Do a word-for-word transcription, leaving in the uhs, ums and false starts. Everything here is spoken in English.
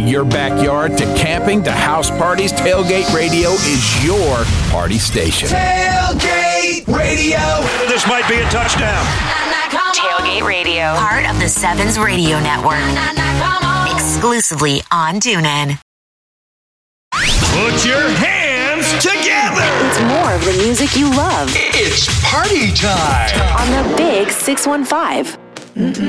your backyard to camping to house parties, Tailgate Radio is your party station. Tailgate Radio. This might be a touchdown. Tailgate Radio, part of the Sevens Radio Network. Exclusively on TuneIn. Put your hands together. It's more of the music you love. It's party time On the Big six one five.